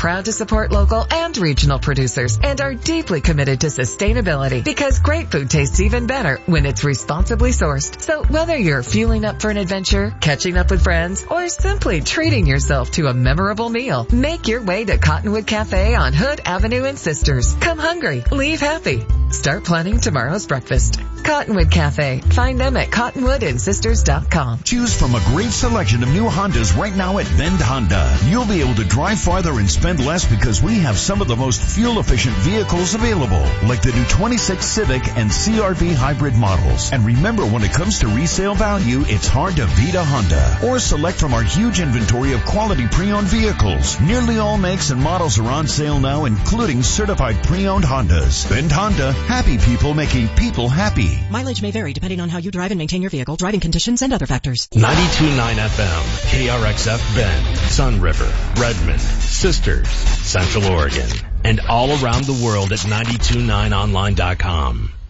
proud to support local and regional producers and are deeply committed to sustainability because great food tastes even better when it's responsibly sourced. So whether you're fueling up for an adventure, catching up with friends, or simply treating yourself to a memorable meal, make your way to Cottonwood Cafe on Hood Avenue in Sisters. Come hungry, leave happy. Start planning tomorrow's breakfast. Cottonwood Cafe. Find them at cottonwoodinsisters.com. Choose from a great selection of new Hondas right now at Bend Honda. You'll be able to drive farther and spend less because we have some of the most fuel-efficient vehicles available, like the new 26 Civic and CR-V hybrid models. And remember, when it comes to resale value, it's hard to beat a Honda. Or select from our huge inventory of quality pre-owned vehicles. Nearly all makes and models are on sale now, including certified pre-owned Hondas. Bend Honda, happy people making people happy. Mileage may vary depending on how you drive and maintain your vehicle, driving conditions, and other factors. 92.9 FM, KRXF Bend, Sun River, Redmond, Sisters, Central Oregon, and all around the world at 929online.com.